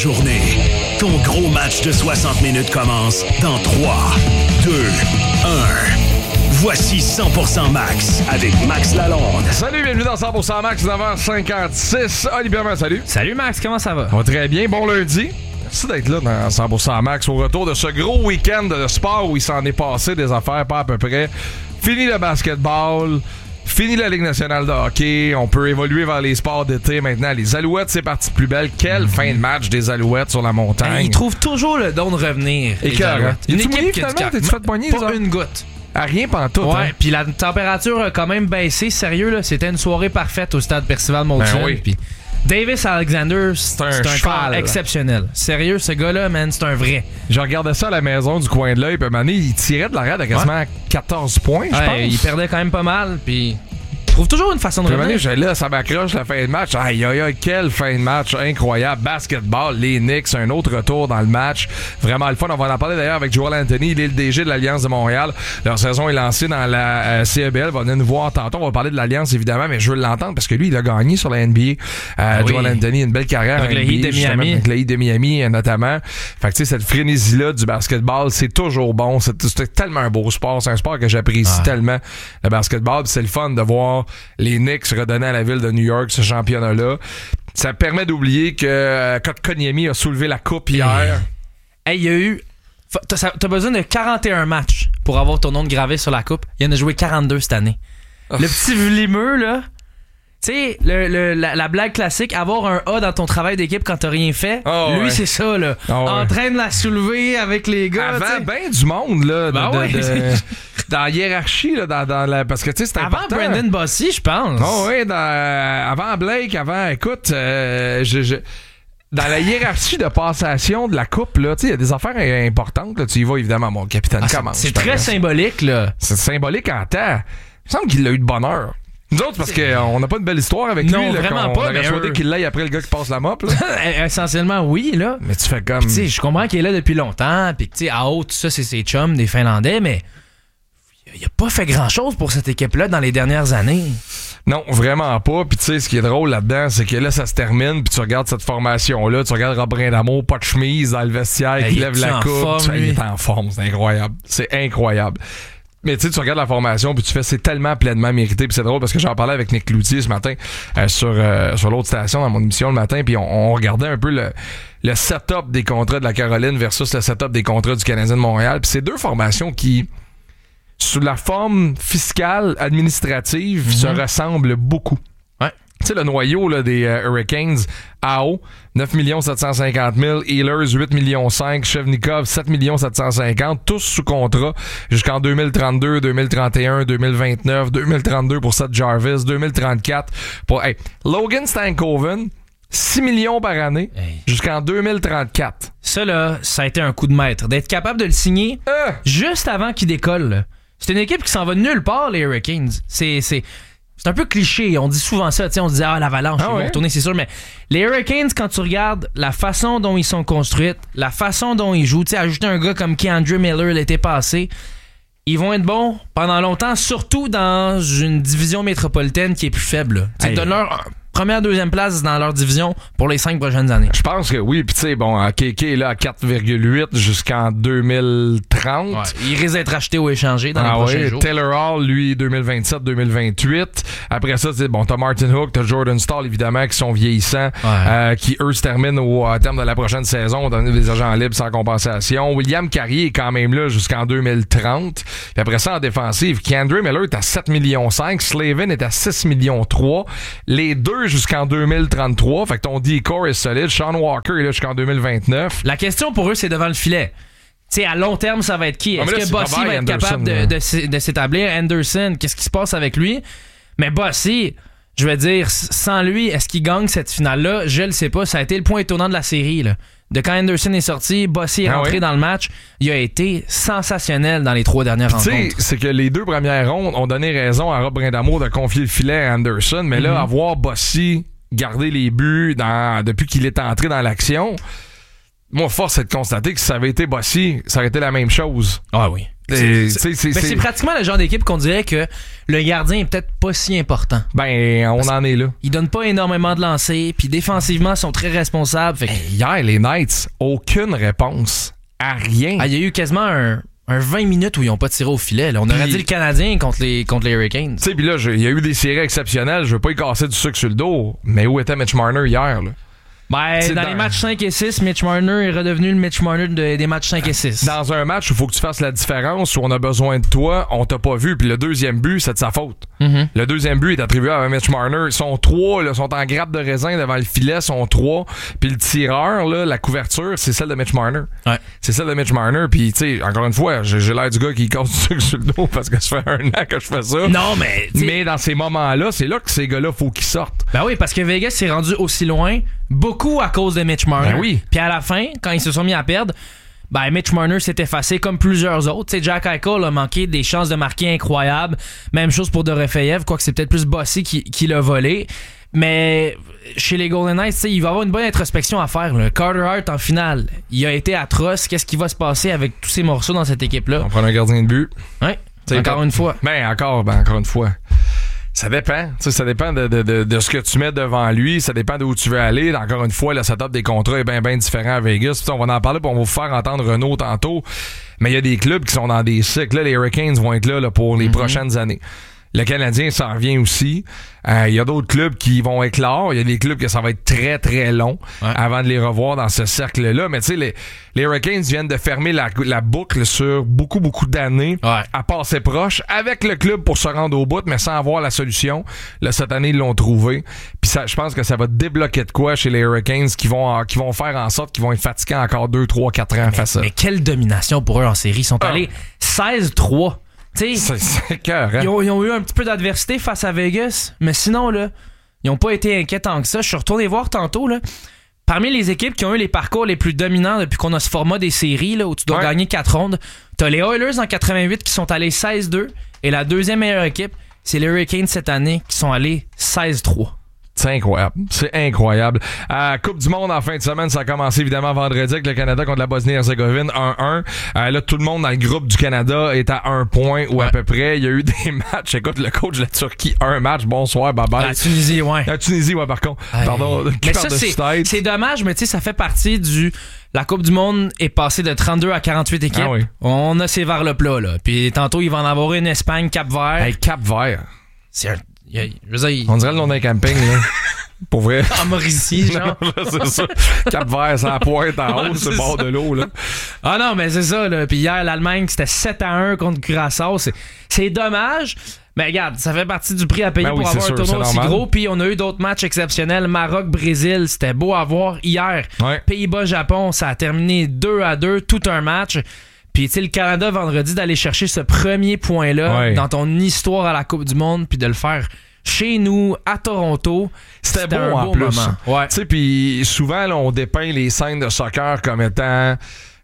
Journée. Ton gros match de 60 minutes commence dans 3, 2, 1. Voici 100% Max avec Max Lalonde. Salut, bienvenue dans 100% Max, 9h56. Olivier, salut. Salut Max, comment ça va? Ça va très bien, bon lundi. Merci d'être là dans 100% Max au retour de ce gros week-end de sport où il s'en est passé des affaires pas à peu près. Fini le basketball. Fini la Ligue nationale de hockey. On peut évoluer vers les sports d'été maintenant. Les Alouettes, c'est parti plus belle. Quelle fin de match des Alouettes sur la montagne. Ils trouvent toujours le don de revenir. Et une équipe qui t'es-tu fait poigner? Pas une goutte. À rien pantoute. Ouais, hein? Puis la température a quand même baissé. Sérieux, là, c'était une soirée parfaite au stade Percival Molson. Ben oui. Puis Davis Alexander, c'est un cheval exceptionnel. Sérieux, ce gars-là, man, c'est un vrai. Je regardais ça à la maison du coin de l'œil. Puis Mané, il tirait de l'arrêt à quasiment 14 points, je pense. Il perdait quand même pas mal. Puis il trouve toujours une façon de revenir. J'ai là, ça m'accroche la fin de match. Aïe, aïe, aïe, quelle fin de match incroyable. Basketball, les Knicks, un autre retour dans le match. Vraiment le fun. On va en parler d'ailleurs avec Joel Anthony. Il est le DG de l'Alliance de Montréal. Leur saison est lancée dans la CEBL. Il va venir nous voir tantôt. On va parler de l'Alliance, évidemment, mais je veux l'entendre parce que lui, il a gagné sur la NBA. Joel Anthony, une belle carrière. Avec le Heat de Miami. Avec le Heat de Miami, notamment. Fait que, tu sais, cette frénésie-là du basketball, c'est toujours bon. C'est tellement un beau sport. C'est un sport que j'apprécie tellement, le basketball. Puis c'est le fun de voir les Knicks redonner à la ville de New York ce championnat-là. Ça permet d'oublier que Kotkaniemi a soulevé la coupe hier. Hey, il y a eu... T'as besoin de 41 matchs pour avoir ton nom gravé sur la coupe. Il en a joué 42 cette année. Le petit vlimeux, là... Tu sais, la blague classique, avoir un A dans ton travail d'équipe quand t'as rien fait, lui, c'est ça, là. En train de la soulever avec les gars. Avant, ben du monde, là. Dans la hiérarchie, là, parce que, tu sais, c'est important. Avant Brandon Bossy, je pense. Oh, oui, avant Blake, écoute, dans la hiérarchie de passation de la coupe, là, tu sais, il y a des affaires importantes, là. Tu y vas, évidemment, mon capitaine commence. C'est très symbolique, là. C'est symbolique en temps. Il me semble qu'il a eu de bonheur. Nous autres, parce qu'on n'a pas de belle histoire avec lui. Non, vraiment pas. On aurait souhaité qu'il l'aille après le gars qui passe la mop. Là. Essentiellement, oui. Là. Mais tu fais comme... Je comprends qu'il est là depuis longtemps. Puis que, à haute, ça, c'est ses chums, des Finlandais. Mais il a pas fait grand-chose pour cette équipe-là dans les dernières années. Non, vraiment pas. Puis tu sais, ce qui est drôle là-dedans, c'est que là, ça se termine. Puis tu regardes cette formation-là. Tu regardes Rob Brindamour, pas de chemise dans le vestiaire, qui lève la coupe. Il est en forme. C'est incroyable. C'est incroyable. Mais tu sais, tu regardes la formation puis tu fais, c'est tellement pleinement mérité. Puis c'est drôle parce que j'en parlais avec Nick Cloutier ce matin sur l'autre station dans mon émission le matin. Puis on regardait un peu le setup des contrats de la Caroline versus le setup des contrats du Canadien de Montréal. Puis c'est deux formations qui, sous la forme fiscale, administrative, se ressemblent beaucoup. Tu sais, le noyau là, des Hurricanes, AO, 9 750 000, Ehlers, 8 millions 5, Chevnikov, 7 750 000, tous sous contrat jusqu'en 2032, 2031, 2029, 2032 pour Seth Jarvis, 2034 pour Logan Stankoven, 6 millions par année jusqu'en 2034. Ça, là, ça a été un coup de maître. D'être capable de le signer juste avant qu'il décolle. Là. C'est une équipe qui s'en va nulle part, les Hurricanes. C'est un peu cliché, on dit souvent ça, on se dit l'Avalanche, ils vont retourner, c'est sûr, mais les Hurricanes, quand tu regardes la façon dont ils sont construits, la façon dont ils jouent, ajouter un gars comme K'Andre Miller l'été passé, ils vont être bons pendant longtemps, surtout dans une division métropolitaine qui est plus faible. Donne-leur première, deuxième place dans leur division pour les 5 prochaines années. Je pense que oui. Puis tu sais, bon, KK est là à 4,8 jusqu'en 2030. Ouais, il risque d'être acheté ou échangé dans les prochains jours. Taylor Hall, lui, 2027-2028. Après ça, t'as Martin Hook, t'as Jordan Staal, évidemment, qui sont vieillissants, qui, eux, se terminent au terme de la prochaine saison. On donne des agents libres sans compensation. William Carrier est quand même là jusqu'en 2030. Puis après ça, en défensive, K'Andre Miller est à 7,5 millions. Slavin est à 6,3 millions. Les deux jusqu'en 2033. Fait que ton D-Core est solide. Sean Walker est là jusqu'en 2029. La question pour eux, c'est devant le filet. T'sais, à long terme, ça va être qui? Est-ce que Bossy va être capable de s'établir? Anderson, qu'est-ce qui se passe avec lui? Mais Bossy, je veux dire, sans lui, est-ce qu'il gagne cette finale-là? Je le sais pas. Ça a été le point étonnant de la série. Là. De quand Anderson est sorti, Bossy est rentré dans le match. Il a été sensationnel dans les 3 dernières rencontres. C'est que les 2 premières rondes ont donné raison à Rob Brindamour de confier le filet à Anderson. Mais là, avoir Bossy garder les buts depuis qu'il est entré dans l'action... moi, force est de constater que si ça avait été Bossy, ça aurait été la même chose. Ah oui. C'est pratiquement le genre d'équipe qu'on dirait que le gardien est peut-être pas si important. Ben, on en est là. Ils donnent pas énormément de lancers, puis défensivement, ils sont très responsables. Fait que... Hier, les Knights, aucune réponse à rien. Il y a eu quasiment un 20 minutes où ils n'ont pas tiré au filet. Là. On aurait dit le Canadien contre les Hurricanes. Tu sais, puis là, il y a eu des séries exceptionnelles. Je veux pas y casser du sucre sur le dos, mais où était Mitch Marner hier, là? Ben, dans les matchs 5 et 6, Mitch Marner est redevenu le Mitch Marner des matchs 5 et 6. Dans un match où il faut que tu fasses la différence, où on a besoin de toi, on t'a pas vu, puis le deuxième but, c'est de sa faute. Mm-hmm. Le deuxième but est attribué à Mitch Marner. Ils sont 3, là, sont en grappe de raisin devant le filet, sont 3, puis le tireur, là, la couverture, c'est celle de Mitch Marner. Ouais. C'est celle de Mitch Marner, puis tu sais, encore une fois, j'ai l'air du gars qui casse du sucre sur le dos parce que ça fait 1 an que je fais ça. Non, mais dans ces moments-là, c'est là que ces gars-là, faut qu'ils sortent. Ben oui, parce que Vegas s'est rendu aussi loin, beaucoup à cause de Mitch Marner. Ben oui. Puis à la fin, quand ils se sont mis à perdre, ben Mitch Marner s'est effacé comme plusieurs autres. T'sais, Jack Eichel a manqué des chances de marquer incroyables. Même chose pour Dorofeyev, quoique c'est peut-être plus Bossy qui l'a volé. Mais chez les Golden Knights, il va avoir une bonne introspection à faire. Là. Carter Hart en finale, il a été atroce. Qu'est-ce qui va se passer avec tous ces morceaux dans cette équipe-là? On prend un gardien de but. Ouais. Encore une fois. Encore une fois. Ça dépend. Ça dépend de ce que tu mets devant lui. Ça dépend d'où tu veux aller. Encore une fois, le setup des contrats est bien différent à Vegas. On va en parler, puis on va vous faire entendre Renaud tantôt. Mais il y a des clubs qui sont dans des cycles. Là, les Hurricanes vont être là pour les prochaines années. Le Canadien, ça revient aussi. Il y a d'autres clubs qui vont éclore. Il y a des clubs que ça va être très, très long avant de les revoir dans ce cercle-là. Mais tu sais, les Hurricanes viennent de fermer la boucle sur beaucoup, beaucoup d'années à passer proche avec le club pour se rendre au bout, mais sans avoir la solution. Là, cette année, ils l'ont trouvé. Puis je pense que ça va débloquer de quoi chez les Hurricanes qui vont faire en sorte qu'ils vont être fatiguants encore 2, 3, 4 ans face à. Mais quelle domination pour eux en série. Ils sont allés 16-3. C'est cœur, hein? Ils ont eu un petit peu d'adversité face à Vegas, mais sinon, là, ils n'ont pas été inquiets tant que ça. Je suis retourné voir tantôt, là. Parmi les équipes qui ont eu les parcours les plus dominants depuis qu'on a ce format des séries, là, où tu dois gagner 4 rondes, t'as les Oilers en 88 qui sont allés 16-2, et la deuxième meilleure équipe, c'est les Hurricanes cette année qui sont allés 16-3. C'est incroyable. C'est incroyable. Coupe du Monde en fin de semaine, ça a commencé évidemment vendredi avec le Canada contre la Bosnie-Herzégovine 1-1. Là, tout le monde dans le groupe du Canada est à 1 point ou à peu près. Il y a eu des matchs. Écoute, le coach de la Turquie, 1 match. Bonsoir, bye-bye. La Tunisie, ouais. La Tunisie, ouais, par contre. Pardon. Mais ça, c'est dommage, mais tu sais, ça fait partie du... La Coupe du Monde est passée de 32 à 48 équipes. Ah oui. On a ces vers le plat, là. Puis tantôt, il va en avoir une Espagne, Cap-Vert. Hey, Cap-Vert. C'est un... On dirait le nom d'un camping, là. Pour vrai. En Mauricie, genre. C'est ça. Cap-Vert, ça pointe en haut, sur le bord de l'eau, là. Ah non, mais c'est ça, là. Puis hier, l'Allemagne, c'était 7-1 contre Curaçao. C'est dommage. Mais regarde, ça fait partie du prix à payer pour avoir un tournoi aussi gros. Puis on a eu d'autres matchs exceptionnels. Maroc-Brésil, c'était beau à voir hier. Ouais. Pays-Bas-Japon, ça a terminé 2-2, tout un match. Puis tu sais, le Canada, vendredi, d'aller chercher ce premier point-là dans ton histoire à la Coupe du Monde, puis de le faire chez nous, à Toronto. C'était beau en plus. Ouais. Tu sais, puis souvent, là, on dépeint les scènes de soccer comme étant...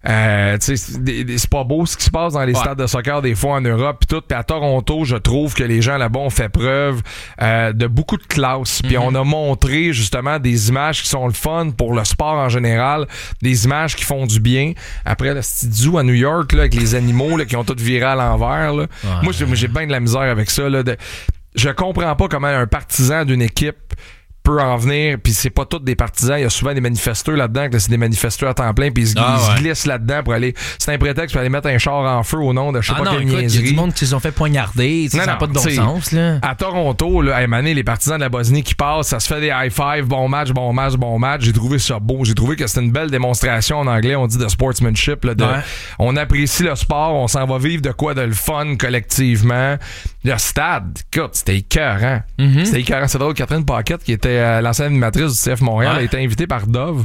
c'est pas beau ce qui se passe dans les stades de soccer des fois en Europe pis tout. Puis à Toronto, je trouve que les gens là-bas ont fait preuve de beaucoup de classe. Puis on a montré justement des images qui sont le fun pour le sport en général, des images qui font du bien. Après le petit zoo à New York là, avec les animaux là, qui ont tout viré à l'envers. Là. Moi, j'ai bien de la misère avec ça. Là, je comprends pas comment un partisan d'une équipe peut en venir, puis c'est pas tous des partisans, il y a souvent des manifesteurs là-dedans, que c'est des manifesteurs à temps plein, puis ils se glissent là-dedans pour aller, c'est un prétexte pour aller mettre un char en feu au nom de je sais pas quelle niaiserie. Il y a du monde qui se sont fait poignarder, ça n'a pas de bon sens. Là. À Toronto, là, à Mané, les partisans de la Bosnie qui passent, ça se fait des high-five, bon match, j'ai trouvé ça beau, j'ai trouvé que c'était une belle démonstration en anglais, on dit de sportsmanship, là, on apprécie le sport, on s'en va vivre de quoi de le fun collectivement. Le stade, écoute, c'était écœurant. C'était écœurant. C'est drôle, Catherine Paquette, qui était l'ancienne animatrice du CF Montréal, a été invitée par Dove,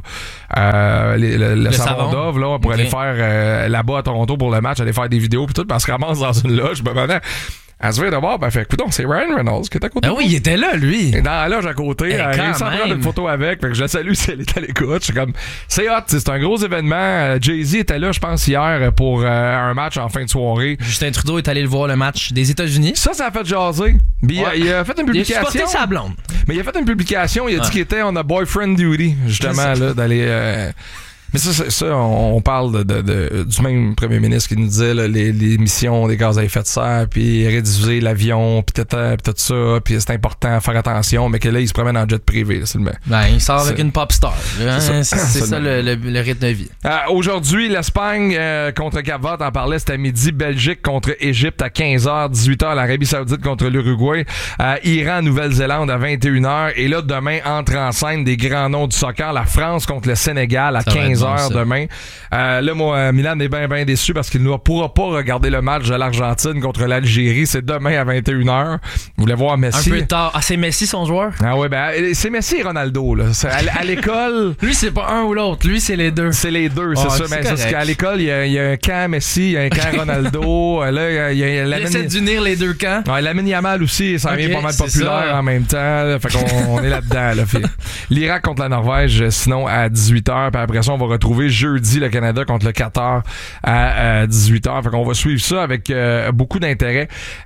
le savon Dove, là, pour aller faire là-bas à Toronto pour le match, aller faire des vidéos pis tout, puis elle se ramasse dans une loge. Maintenant, elle se vient de voir, ben fait, écoute, c'est Ryan Reynolds qui est à côté. Ah oui, il était là, lui. Dans la loge à côté, il s'en prend une photo avec, fait que je la salue si elle est à l'écoute. Je suis comme, c'est hot, c'est un gros événement. Jay-Z était là, je pense, hier pour un match en fin de soirée. Justin Trudeau est allé le voir, le match des États-Unis. Ça a fait jaser. Il a fait une publication. Il a supporté sa blonde. Mais il a fait une publication, il a dit qu'il était on a boyfriend duty, justement, là, d'aller Mais ça on parle du même premier ministre qui nous disait là, les émissions des gaz à effet de serre, puis réduire l'avion, puis tout ça, puis c'est important à faire attention, mais que là, il se promène en jet privé. Là, c'est le il sort avec une pop star. Hein? C'est ça le rythme de vie. Aujourd'hui, l'Espagne contre Cap-Vert, t'en parlais, c'était à midi. Belgique contre Égypte à 15h, 18h, l'Arabie Saoudite contre l'Uruguay, Iran, Nouvelle-Zélande à 21h, et là, demain, entre en scène des grands noms du soccer, la France contre le Sénégal à 15h demain. Là, moi, Milan est bien déçu parce qu'il ne pourra pas regarder le match de l'Argentine contre l'Algérie. C'est demain à 21h. Vous voulez voir Messi? Un peu tard. C'est Messi son joueur? Ah ouais, c'est Messi et Ronaldo, là. À l'école... Lui, c'est pas un ou l'autre. Lui, c'est les deux. C'est les deux, c'est ça. Mais c'est qu'à l'école, il y a un camp Messi, il y a un camp Ronaldo. Là, il essaie d'unir les deux camps. Ouais, Lamine Yamal aussi, ça devient pas mal populaire en même temps. Là. Fait qu'on est là-dedans, là. L'Irak contre la Norvège, sinon à 18h. Puis après ça, on va retrouver jeudi le Canada contre le Qatar à 18h. Fait qu'on va suivre ça avec beaucoup d'intérêt.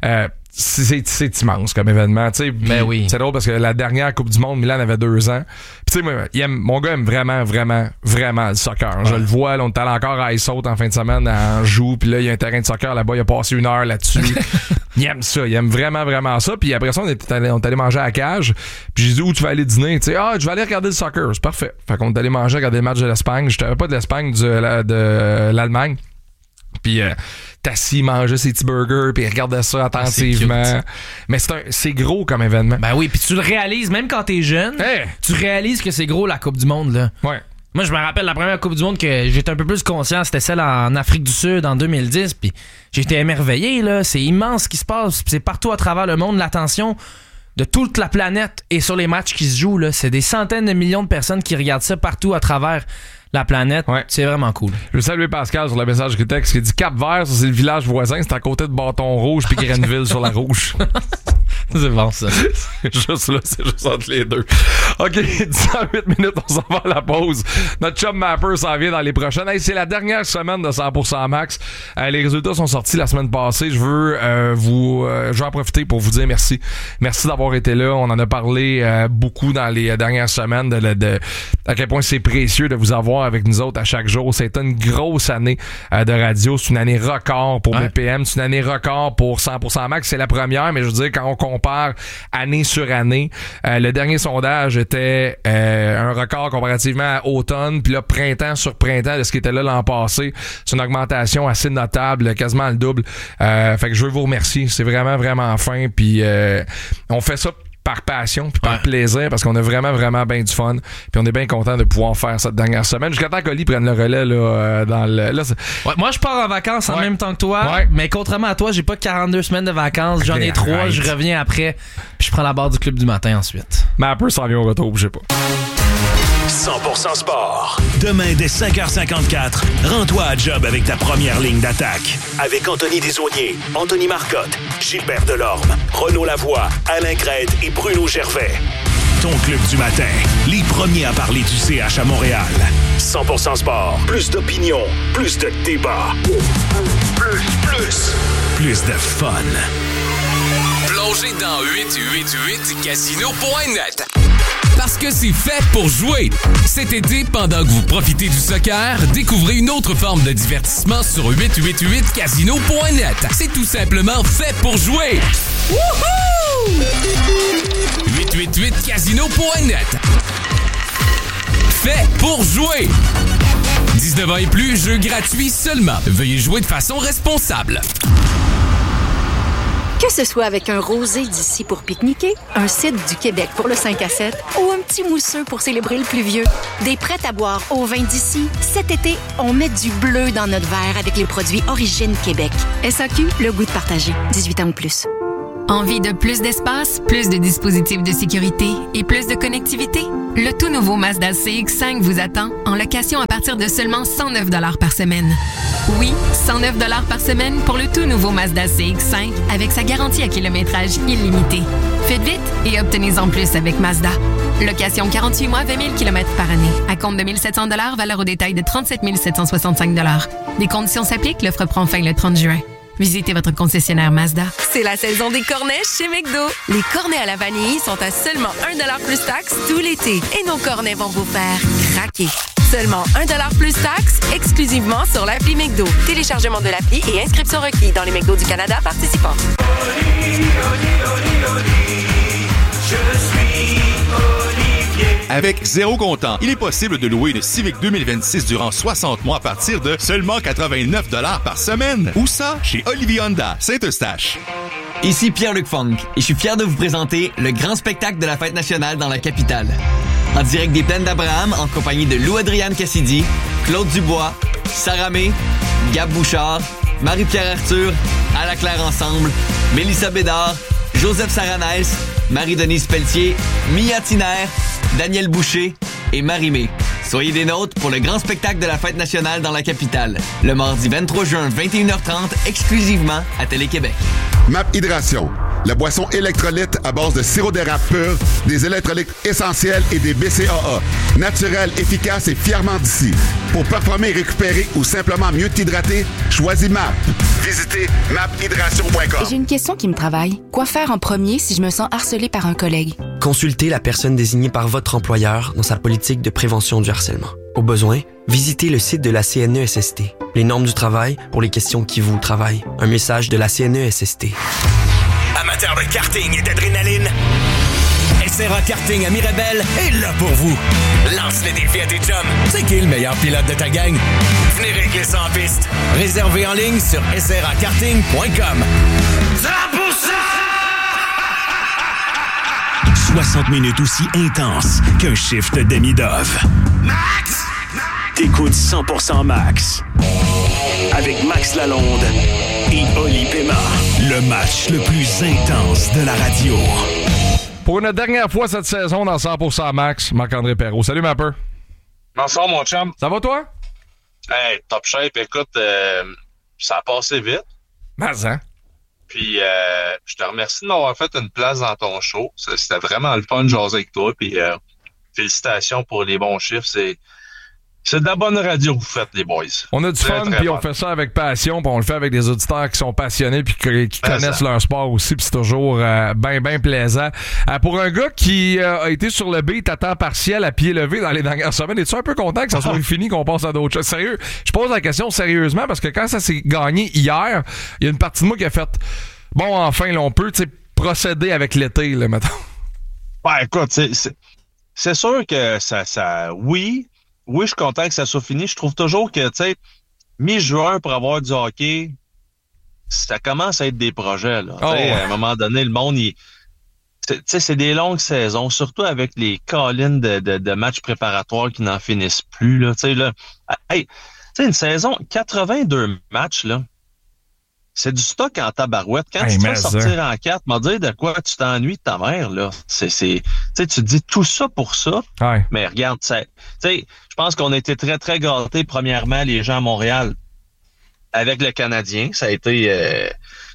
C'est immense comme événement, tu sais. Ben oui. C'est drôle parce que la dernière Coupe du Monde, Milan avait 2 ans. Puis tu sais, mon gars aime vraiment le soccer. Ouais. Je le vois, là, on est allé encore à Ice en fin de semaine, en joue. Puis là, il y a un terrain de soccer là-bas, il a passé 1 heure là-dessus. Il aime ça, il aime vraiment ça. Puis après ça, on est allé manger à la cage. Puis j'ai dit, où tu vas aller dîner? Tu sais, je vais aller regarder le soccer. C'est parfait. Fait qu'on est allé manger, regarder le match de l'Espagne. Je savais pas de l'Espagne, de l'Allemagne. Puis t'assis, mangeait ses petits burgers, puis il regardait ça attentivement. Mais c'est gros comme événement. Ben oui, puis tu le réalises, même quand t'es jeune, tu réalises que c'est gros la Coupe du Monde, là. Ouais. Moi, je me rappelle la première Coupe du Monde que j'étais un peu plus conscient, c'était celle en Afrique du Sud en 2010, puis j'étais émerveillé, là. C'est immense ce qui se passe, c'est partout à travers le monde, l'attention de toute la planète et sur les matchs qui se jouent, là. C'est des centaines de millions de personnes qui regardent ça partout à travers la planète. Ouais. C'est vraiment cool. Je veux saluer Pascal sur le message texte qui dit Cap-Vert, c'est le village voisin, c'est à côté de Bâton Rouge puis Grenville sur la Rouge. C'est bon ça. Juste là, c'est juste entre les deux. OK, 18 minutes, on s'en va à la pause. Notre chum Mapper s'en vient dans les prochaines. Hey, c'est la dernière semaine de 100% Max. Les résultats sont sortis la semaine passée. Je veux je vais en profiter pour vous dire merci. Merci d'avoir été là. On en a parlé beaucoup dans les dernières semaines de à quel point c'est précieux de vous avoir avec nous autres à chaque jour. C'est une grosse année de radio. C'est une année record pour BPM. C'est une année record pour 100% Max. C'est la première, mais je veux dire, quand on compare année sur année, le dernier sondage était un record comparativement à automne, puis là, printemps sur printemps de ce qui était là l'an passé. C'est une augmentation assez notable, quasiment le double. Fait que je veux vous remercier. C'est vraiment fin. Puis on fait ça par passion puis par plaisir parce qu'on a vraiment bien du fun puis on est bien content de pouvoir faire cette dernière semaine jusqu'à temps qu'Oli prenne le relais là, dans le... Là, moi je pars en vacances en même temps que toi mais contrairement à toi j'ai pas 42 semaines de vacances, j'en ai 3, je reviens après puis je prends la barre du club du matin ensuite. Mais un peu s'en vient au retour, bougez pas. 100% sport. Demain dès 5h54, rends-toi à job avec ta première ligne d'attaque. Avec Anthony Desaulniers, Anthony Marcotte, Gilbert Delorme, Renaud Lavoie, Alain Crête et Bruno Gervais. Ton club du matin, les premiers à parler du CH à Montréal. 100% sport, plus d'opinion, plus de débat. Plus de fun. Plongez dans 888casino.net. Parce que c'est fait pour jouer. Cet été, pendant que vous profitez du soccer, découvrez une autre forme de divertissement sur 888casino.net. C'est tout simplement fait pour jouer. Wouhou! 888casino.net. Fait pour jouer. 19 ans et plus, jeu gratuit seulement. Veuillez jouer de façon responsable. Que ce soit avec un rosé d'ici pour pique-niquer, un cidre du Québec pour le 5 à 7 ou un petit mousseux pour célébrer le pluvieux, des prêts à boire au vin d'ici, cet été, on met du bleu dans notre verre avec les produits Origine Québec. SAQ, le goût de partager. 18 ans ou plus. Envie de plus d'espace, plus de dispositifs de sécurité et plus de connectivité? Le tout nouveau Mazda CX-5 vous attend en location à partir de seulement 109 $ par semaine. Oui, 109 $ par semaine pour le tout nouveau Mazda CX-5 avec sa garantie à kilométrage illimité. Faites vite et obtenez-en plus avec Mazda. Location 48 mois, 20 000 km par année. À compte de 1 700 $, valeur au détail de 37 765 $. Des conditions s'appliquent, l'offre prend fin le 30 juin. Visitez votre concessionnaire Mazda. C'est la saison des cornets chez McDo. Les cornets à la vanille sont à seulement 1 $ plus taxes tout l'été. Et nos cornets vont vous faire craquer. Seulement 1$ plus taxes, exclusivement sur l'appli McDo. Téléchargement de l'appli et inscription requis dans les McDo du Canada participants. Je suis Olivier. Avec zéro comptant, il est possible de louer une Civic 2026 durant 60 mois à partir de seulement 89$ par semaine. Où ça? Chez Olivier Honda, Saint-Eustache. Ici Pierre-Luc Funk et je suis fier de vous présenter le grand spectacle de la Fête nationale dans la capitale. En direct des Plaines d'Abraham, en compagnie de Lou-Adriane Cassidy, Claude Dubois, Sarah May, Gab Bouchard, Marie-Pierre Arthur, À la Claire Ensemble, Mélissa Bédard, Joseph Saranès, Marie-Denise Pelletier, Mia Tiner, Daniel Boucher et Marie-Mé. Soyez des nôtres pour le grand spectacle de la Fête nationale dans la capitale, le mardi 23 juin, 21h30, exclusivement à Télé-Québec. MAP Hydration, la boisson électrolyte à base de sirop d'érable pur, des électrolytes essentiels et des BCAA. Naturel, efficace et fièrement d'ici. Pour performer et récupérer ou simplement mieux t'hydrater, choisis MAP. Visitez maphydration.com. J'ai une question qui me travaille. Quoi faire en premier si je me sens harcelée par un collègue? Consultez la personne désignée par votre employeur dans sa politique de prévention du harcèlement. Au besoin, visitez le site de la CNESST. Les normes du travail pour les questions qui vous travaillent. Un message de la CNESST. Amateur de karting et d'adrénaline, SRA Karting à Mirabel est là pour vous. Lance les défis à tes chums. C'est qui le meilleur pilote de ta gang? Venez régler ça en piste. Réservez en ligne sur srakarting.com. 60 minutes aussi intenses qu'un shift demi-dove. Max! T'écoutes 100% Max. Avec Max Lalonde et Oli Pema. Le match le plus intense de la radio. Pour une dernière fois cette saison dans 100% Max, Marc-André Perrault. Salut, Mapper. Bonsoir, mon chum. Ça va, toi? Hey, top shape. Écoute, ça a passé vite. Mais, hein? Puis, je te remercie de m'avoir fait une place dans ton show. C'était vraiment le fun de jaser avec toi. Puis, félicitations pour les bons chiffres. C'est de la bonne radio que vous faites, les boys. On a du fun, puis on fait ça avec passion, puis on le fait avec des auditeurs qui sont passionnés, puis qui connaissent leur sport aussi, puis c'est toujours bien plaisant. Pour un gars qui a été sur le beat à temps partiel, à pied levé dans les dernières semaines, es-tu un peu content que ça soit fini, qu'on passe à d'autres choses? Sérieux, je pose la question sérieusement, parce que quand ça s'est gagné hier, il y a une partie de moi qui a fait « Bon, enfin, là, on peut procéder avec l'été, là, mettons. » Ouais, écoute, c'est sûr que ça oui, je suis content que ça soit fini. Je trouve toujours que, tu sais, mi-juin pour avoir du hockey, ça commence à être des projets, là. Oh, ouais. À un moment donné, le monde, tu sais, c'est des longues saisons, surtout avec les call-ins de matchs préparatoires qui n'en finissent plus, là. Tu sais, là, hey, tu sais, une saison, 82 matchs, là, c'est du stock en tabarouette. Quand tu te fais sortir en 4, m'a dit de quoi tu t'ennuies de ta mère, là. Tu sais, tu dis tout ça pour ça. Ouais. Mais regarde, tu sais, je pense qu'on a été très, très gâtés, premièrement, les gens à Montréal, avec le Canadien. Ça a été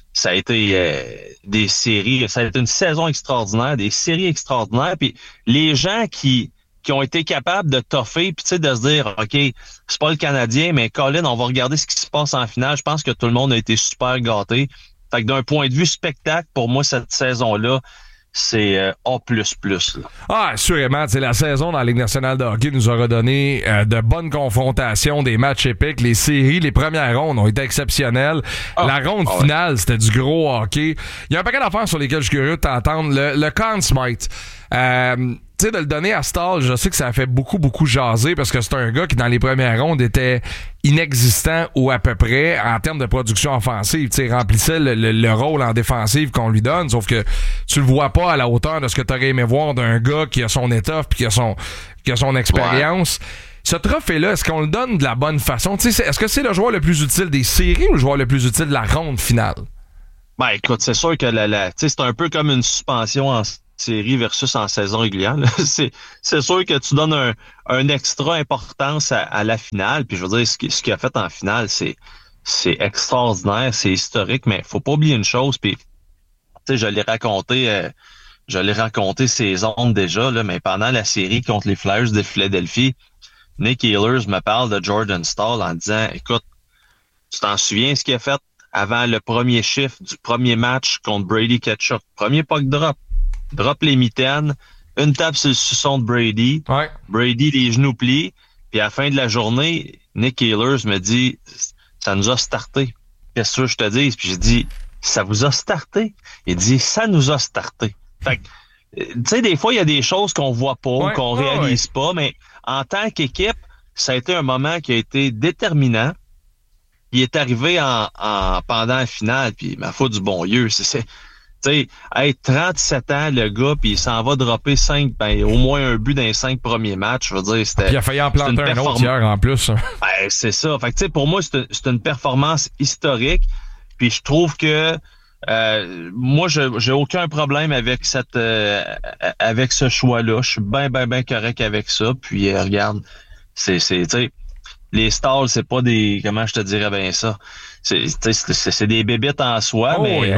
des séries, ça a été une saison extraordinaire, des séries extraordinaires. Puis les gens qui ont été capables de toffer, puis tu sais, de se dire, OK, c'est pas le Canadien, mais Colin, on va regarder ce qui se passe en finale. Je pense que tout le monde a été super gâté. Fait que d'un point de vue spectacle, pour moi, cette saison-là, c'est A++. Là. Ah, assurément. La saison dans la Ligue nationale de hockey nous aura donné de bonnes confrontations, des matchs épiques. Les séries, les premières rondes ont été exceptionnelles. La ronde finale, c'était du gros hockey. Il y a un paquet d'affaires sur lesquelles je suis curieux de t'entendre. Le Conn Smythe. Tu sais, de le donner à Stahl, je sais que ça a fait beaucoup jaser parce que c'est un gars qui, dans les premières rondes, était inexistant ou à peu près en termes de production offensive. Tu sais, remplissait le rôle en défensive qu'on lui donne, sauf que tu le vois pas à la hauteur de ce que tu aurais aimé voir d'un gars qui a son étoffe puis qui a son expérience. Ouais. Ce trophée-là, est-ce qu'on le donne de la bonne façon? Tu sais, est-ce que c'est le joueur le plus utile des séries ou le joueur le plus utile de la ronde finale? Ben, écoute, c'est sûr que c'est un peu comme une suspension en série versus en saison régulière. C'est sûr que tu donnes un extra importance à la finale. Puis je veux dire, ce qu'il a fait en finale, c'est extraordinaire, c'est historique, mais faut pas oublier une chose. Puis, tu sais, je l'ai raconté ces ondes déjà, là, mais pendant la série contre les Flyers de Philadelphie, Nick Ehlers me parle de Jordan Staal en disant, écoute, tu t'en souviens ce qu'il a fait avant le premier chiffre du premier match contre Brady Ketchuk? Premier puck drop les mitaines, une tape sur le suçon de Brady. Ouais. Brady, les genoux pliés. Puis à la fin de la journée, Nick Ehlers me dit, ça nous a starté. Qu'est-ce que je te dis? Puis j'ai dit, ça vous a starté? Il dit, ça nous a starté. Fait que, tu sais, des fois, il y a des choses qu'on voit pas, qu'on réalise pas, mais en tant qu'équipe, ça a été un moment qui a été déterminant. Il est arrivé pendant la finale, puis ma foi du bon Dieu, c'est tu sais, 37 ans, le gars, puis il s'en va dropper au moins un but dans les 5 premiers matchs. Je veux dire, c'était. Puis il a failli en planter un autre hier en plus. C'est ça. Fait que tu sais, pour moi, c'est une performance historique. Puis je trouve que moi, j'ai aucun problème avec avec ce choix-là. Je suis bien correct avec ça. Puis regarde, tu sais, les Stars, c'est pas des, comment je te dirais bien ça, c'est des bébites en soi,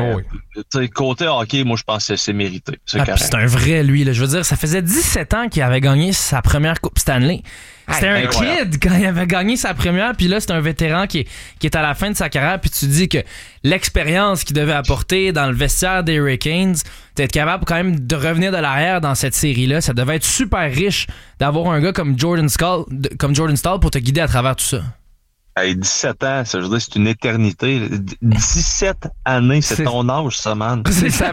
côté hockey, moi je pense que c'est mérité. C'est un vrai, lui. Là. Je veux dire, ça faisait 17 ans qu'il avait gagné sa première Coupe Stanley. C'était un kid quand il avait gagné sa première, puis là, c'est un vétéran qui est à la fin de sa carrière, puis tu dis que l'expérience qu'il devait apporter dans le vestiaire des Hurricanes, d'être capable quand même de revenir de l'arrière dans cette série-là, ça devait être super riche d'avoir un gars comme Jordan Staal pour te guider à travers tout ça. 17 ans, ça, je veux dire, c'est une éternité. 17 années, c'est ton âge, ça, man. C'est sa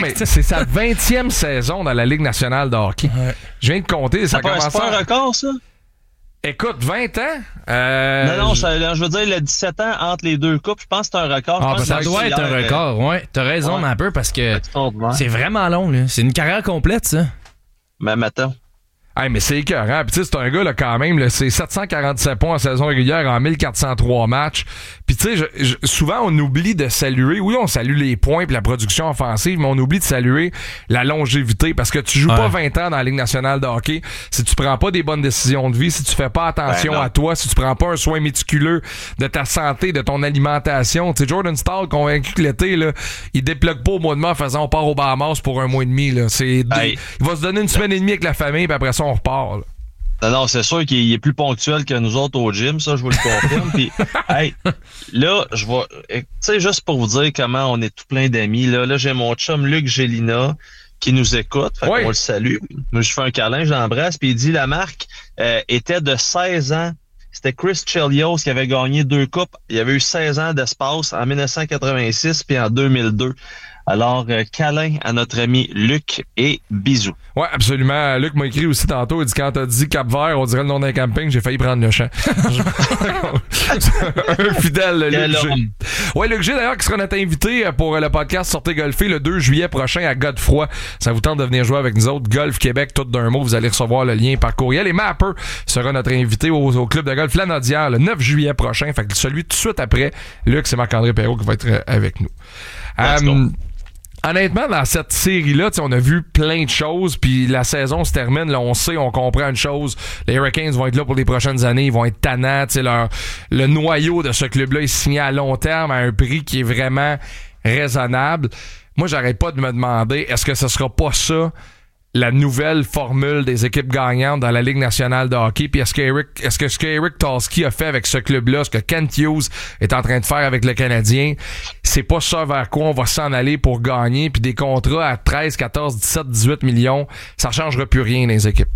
20e saison dans la Ligue nationale de hockey. Ouais. Je viens de compter, ça commence à... C'est pas un record, ça? Écoute, 20 ans? Non, je veux dire, le 17 ans entre les deux coupes, je pense que c'est un record. Ça doit être un record, ouais. T'as raison un peu, parce que c'est vraiment long, là. C'est une carrière complète, ça. Même attends. Mais c'est écœurant. Puis tu sais, c'est un gars, là, quand même, là, c'est 747 points en saison régulière en 1403 matchs. Puis tu sais, souvent, on oublie de saluer. Oui, on salue les points puis la production offensive, mais on oublie de saluer la longévité. Parce que tu joues pas 20 ans dans la Ligue nationale de hockey si tu prends pas des bonnes décisions de vie, si tu fais pas attention à toi, si tu prends pas un soin méticuleux de ta santé, de ton alimentation. Tu sais, Jordan Staal, convaincu que l'été, là, il déplugue pas au mois de mai en faisant on part aux Bahamas pour un mois et demi. Là. Il va se donner une semaine et demie avec la famille, puis après ça, on repart. Là. Non, c'est sûr qu'il est plus ponctuel que nous autres au gym, ça, je vous le confirme. Puis, là, je vais, tu sais, juste pour vous dire comment on est tout plein d'amis, là, j'ai mon chum Luc Gélina qui nous écoute, fait qu'on le salue. Moi, je fais un câlin, je l'embrasse, puis il dit la marque était de 16 ans. C'était Chris Chelios qui avait gagné 2 coupes. Il avait eu 16 ans d'espace en 1986 puis en 2002. Alors, câlin à notre ami Luc et bisous. Ouais, absolument. Luc m'a écrit aussi tantôt. Il dit quand t'as dit Cap-Vert, on dirait le nom d'un camping, j'ai failli prendre le champ. Un fidèle, Luc G. Ouais, Luc G, d'ailleurs, qui sera notre invité pour le podcast Sortez golfer le 2 juillet prochain à Godefroy. Ça vous tente de venir jouer avec nous autres. Golf Québec, tout d'un mot. Vous allez recevoir le lien par courriel. Et Mapper sera notre invité au club de golf Lanaudière le 9 juillet prochain. Fait que celui tout de suite après, Luc, c'est Marc-André Perrault qui va être avec nous. Honnêtement, dans cette série-là, on a vu plein de choses, puis la saison se termine, là, on sait, on comprend une chose, les Hurricanes vont être là pour les prochaines années, ils vont être tannants, le noyau de ce club-là est signé à long terme à un prix qui est vraiment raisonnable. Moi, j'arrête pas de me demander, est-ce que ce sera pas ça la nouvelle formule des équipes gagnantes dans la Ligue nationale de hockey, puis est-ce que ce que Eric Tulsky a fait avec ce club-là, ce que Kent Hughes est en train de faire avec le Canadien, c'est pas ça vers quoi on va s'en aller pour gagner, puis des contrats à 13, 14, 17, 18 millions, ça changera plus rien dans les équipes.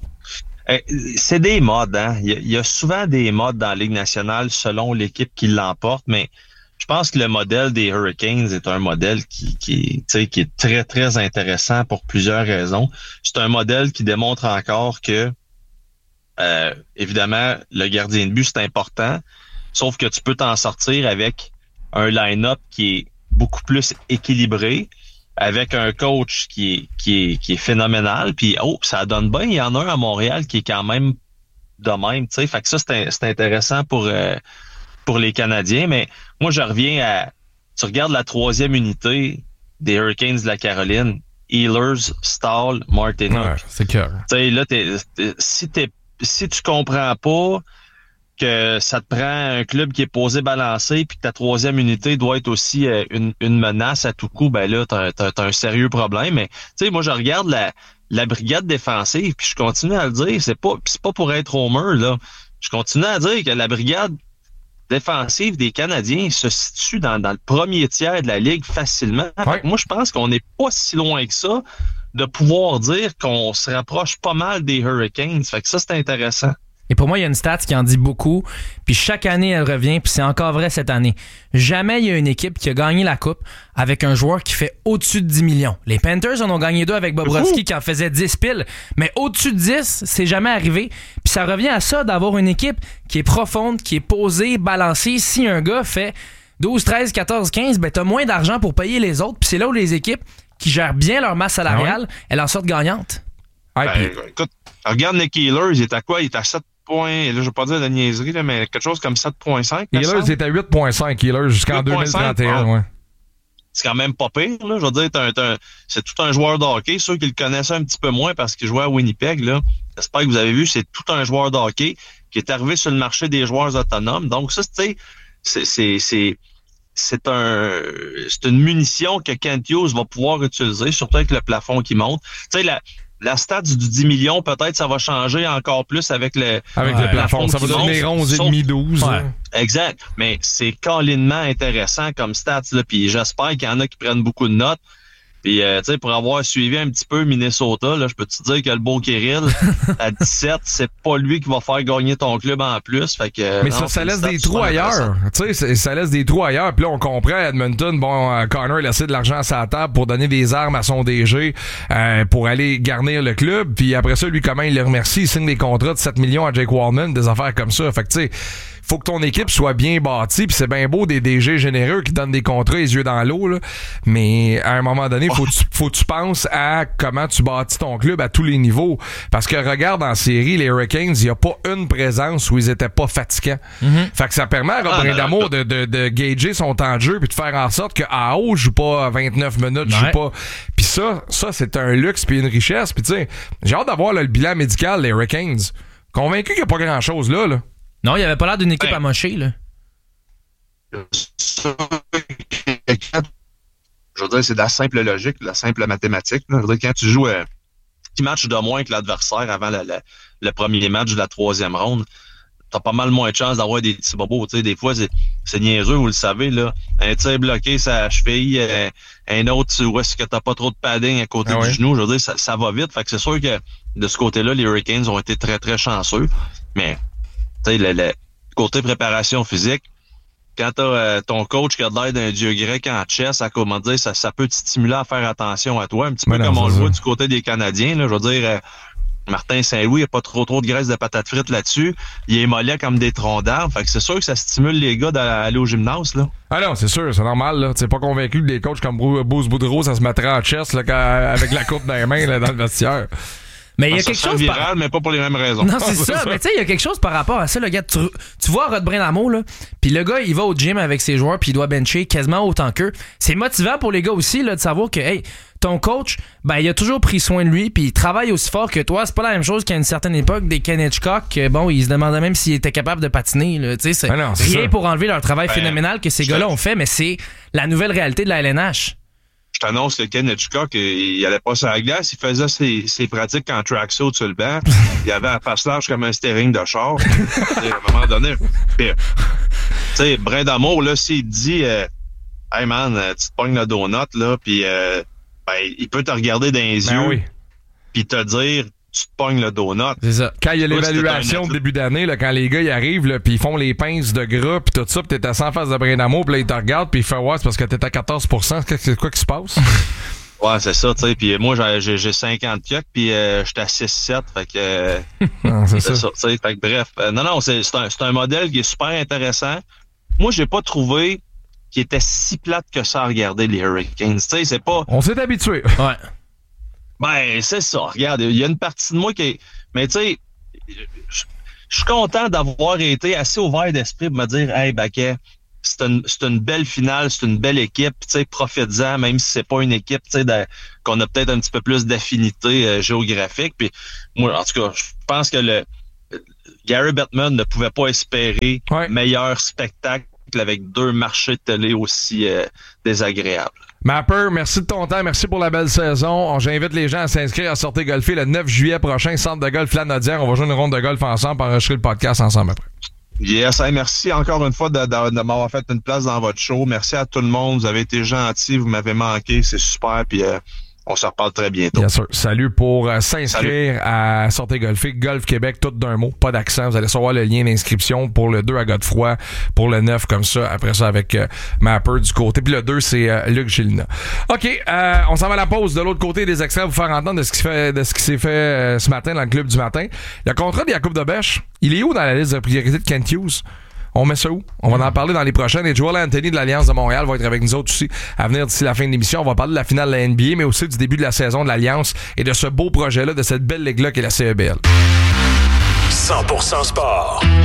C'est des modes, hein. Il y a souvent des modes dans la Ligue nationale selon l'équipe qui l'emporte, mais je pense que le modèle des Hurricanes est un modèle qui est très, très intéressant pour plusieurs raisons. C'est un modèle qui démontre encore que, évidemment, le gardien de but, c'est important, sauf que tu peux t'en sortir avec un line-up qui est beaucoup plus équilibré, avec un coach qui est phénoménal, puis ça donne bien. Il y en a un à Montréal qui est quand même de même, tu sais. Fait que ça, c'est intéressant pour les Canadiens, mais moi, je reviens à... Tu regardes la 3e unité des Hurricanes de la Caroline, Ehlers, Staal, Martinook. Ouais, c'est clair. Tu sais, là, si tu comprends pas que ça te prend un club qui est posé balancé puis que ta 3e unité doit être aussi une menace à tout coup, ben là, t'as un sérieux problème. Mais, tu sais, moi, je regarde la brigade défensive puis je continue à le dire, c'est pas pour être homer, là. Je continue à dire que la brigade défensive des Canadiens se situe dans le premier tiers de la Ligue facilement. Ouais. Moi, je pense qu'on n'est pas si loin que ça de pouvoir dire qu'on se rapproche pas mal des Hurricanes. Fait que ça, c'est intéressant. Et pour moi, il y a une stat qui en dit beaucoup. Puis chaque année, elle revient. Puis c'est encore vrai cette année. Jamais il y a une équipe qui a gagné la Coupe avec un joueur qui fait au-dessus de 10 millions. Les Panthers en ont gagné 2 avec Bobrovsky qui en faisait 10 piles. Mais au-dessus de 10, c'est jamais arrivé. Puis ça revient à ça d'avoir une équipe qui est profonde, qui est posée, balancée. Si un gars fait 12, 13, 14, 15, ben t'as moins d'argent pour payer les autres. Puis c'est là où les équipes qui gèrent bien leur masse salariale, elles en sortent gagnantes. Écoute, regarde Nick Ehlers, il est à quoi? Il est à 7 points, là, je vais pas dire de niaiserie, là, mais quelque chose comme 7,5. Ehlers est à 8,5 Ehlers jusqu'en 2031. Ouais. C'est quand même pas pire, là. Je veux dire, c'est tout un joueur de hockey. Ceux qui le connaissaient un petit peu moins parce qu'il jouait à Winnipeg, là. J'espère que vous avez vu, c'est tout un joueur de hockey qui est arrivé sur le marché des joueurs autonomes. Donc, ça, tu sais, c'est une munition que Kent Hughes va pouvoir utiliser, surtout avec le plafond qui monte. Tu sais, la stat du 10 millions, peut-être, ça va changer encore plus avec le plafond. Ça va devenir 11,5-12. Ouais. Exact. Mais c'est câlinement intéressant comme stats, là. Puis j'espère qu'il y en a qui prennent beaucoup de notes. Puis, tu sais, pour avoir suivi un petit peu Minnesota, là, je peux te dire que le beau Kirill, à 17, c'est pas lui qui va faire gagner ton club en plus. Fait que, mais non, ça laisse des trous ailleurs. Tu sais, ça laisse des trous ailleurs. Puis là, on comprend, Edmonton, Connor a laissé de l'argent à sa table pour donner des armes à son DG pour aller garnir le club. Puis après ça, lui, comment il le remercie? Il signe des contrats de 7 millions à Jake Wallman, des affaires comme ça. Fait que, tu sais, faut que ton équipe soit bien bâtie, puis c'est bien beau des DG généreux qui donnent des contrats les yeux dans l'eau, là. Mais à un moment donné, faut que tu penses à comment tu bâtis ton club à tous les niveaux. Parce que regarde en série, les Hurricanes, il n'y a pas une présence où ils étaient pas fatigants. Fait que ça permet à Rob Brind'Amour de gager son temps de jeu puis de faire en sorte que à haut, je joue pas 29 minutes, je joue pas. Puis ça c'est un luxe puis une richesse. Puis tu sais, j'ai hâte d'avoir le bilan médical des Hurricanes. Convaincu qu'il n'y a pas grand-chose là. Non, il n'y avait pas l'air d'une équipe amochée, là. Je veux dire, c'est de la simple logique, de la simple mathématique. Là. Je veux dire, quand tu joues 6 matchs de moins que l'adversaire avant le premier match de la 3e ronde, t'as pas mal moins de chances d'avoir des petits bobos. Tu sais, des fois, c'est niaiseux, vous le savez, là. Un tir bloqué, ça cheville, un autre où est-ce que t'as pas trop de padding à côté du genou. Je veux dire, ça va vite. Fait que c'est sûr que de ce côté-là, les Hurricanes ont été très, très chanceux. Mais tu sais, le côté préparation physique, quand t'as ton coach qui a l'air d'un dieu grec en chess, à comment dire, ça peut te stimuler à faire attention à toi, un petit peu comme on le voit du côté des Canadiens. Là, je veux dire, Martin Saint-Louis, il n'y a pas trop de graisse de patates frites là-dessus. Il est mollet comme des troncs d'arbres. Fait que c'est sûr que ça stimule les gars d'aller au gymnase, là. Ah non, c'est sûr, c'est normal, là. T'es pas convaincu que des coachs comme Bruce Boudreau, ça se mettrait en chess, là, avec la coupe dans les mains, là, dans le vestiaire. Mais il y a quelque chose viral, mais pas pour les mêmes raisons. Non, c'est ça. Mais tu sais, il y a quelque chose par rapport à ça, le gars. Tu vois Rod Brind'Amour, là, puis le gars, il va au gym avec ses joueurs, puis il doit bencher quasiment autant qu'eux. C'est motivant pour les gars aussi, là, de savoir que, hey, ton coach, ben, il a toujours pris soin de lui, puis il travaille aussi fort que toi. C'est pas la même chose qu'à une certaine époque des Ken Hitchcock. Bon, ils se demandaient même s'ils étaient capables de patiner, là. Tu sais, c'est rien ça. Pour enlever leur travail phénoménal que ces gars-là ont fait, mais c'est la nouvelle réalité de la LNH. Je t'annonce que Ken Hitchcock, il allait pas sur la glace, il faisait ses pratiques en tracksuit sur le banc. Il avait la face large comme un steering de char. À un moment donné, tu sais, Brind'Amour, là, s'il te dit hey man, tu te pognes le donut, là, puis ben, il peut te regarder dans les yeux, puis te dire tu te pognes le donut. C'est ça. Quand il y a l'évaluation de début d'année, là, quand les gars ils arrivent, là, puis ils font les pinces de gras, puis tout ça, puis t'es à 100 face de Brind'Amour, puis là ils te regardent, puis ils font c'est parce que t'es à 14%. C'est quoi qui se passe? Ouais, c'est ça, tu sais. Puis moi, j'ai 50 kioks, puis j'étais à 6-7, fait que... non, c'est ça. Tu sais, fait que bref. Non, c'est un modèle qui est super intéressant. Moi, j'ai pas trouvé qu'il était si plate que ça à regarder les Hurricanes. Tu sais, c'est pas... On s'est habitué. Ouais. Ben, c'est ça. Regarde, il y a une partie de moi qui est... Mais tu sais, je suis content d'avoir été assez ouvert d'esprit pour me dire, hey, Baquet, c'est une belle finale, c'est une belle équipe, tu sais, profites-en, même si c'est pas une équipe, tu sais, qu'on a peut-être un petit peu plus d'affinité géographique. Puis moi, en tout cas, je pense que Gary Bettman ne pouvait pas espérer meilleur spectacle avec 2 marchés de télé aussi désagréables. Mapper, merci de ton temps, merci pour la belle saison. J'invite les gens à s'inscrire à Sortez golfer le 9 juillet prochain, centre de golf Lanaudière. On va jouer une ronde de golf ensemble, pour enregistrer le podcast ensemble après. Yes, hey, merci encore une fois de m'avoir fait une place dans votre show. Merci à tout le monde, vous avez été gentils, vous m'avez manqué, c'est super. Puis On se reparle très bientôt. Bien sûr. Salut pour s'inscrire à Sortez Golfer. Golf Québec, tout d'un mot, pas d'accent. Vous allez recevoir le lien d'inscription pour le 2 à Godefroy, pour le 9 comme ça. Après ça, avec Mapper du côté. Puis le 2, c'est Luc Gélina. OK, on s'en va à la pause. De l'autre côté, des extraits à vous faire entendre de ce qui s'est fait ce matin dans le club du matin. Le contrat de Jacob Debèche, il est où dans la liste de priorité de Kent Hughes? On met ça où? On va en parler dans les prochaines. Et Joel Anthony de l'Alliance de Montréal va être avec nous autres aussi à venir d'ici la fin de l'émission. On va parler de la finale de la NBA, mais aussi du début de la saison de l'Alliance et de ce beau projet-là, de cette belle ligue-là qu'est la CEBL. 100% sport.